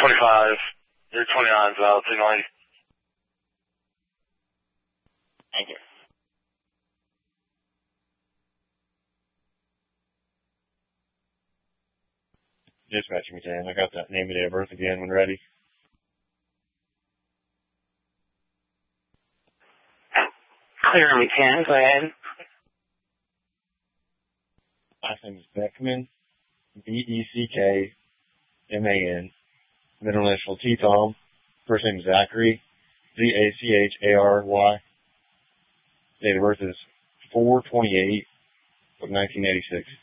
25. Your 29 is valid, signal 80. Thank you. Dispatch me, Dan. I got that name and date of birth again when ready. Clear me, 10. Go ahead. Last name is Beckman. Beckman. Middle initial T-Tom. First name is Zachary. Zachary. Date of birth is 4/28 of 1986.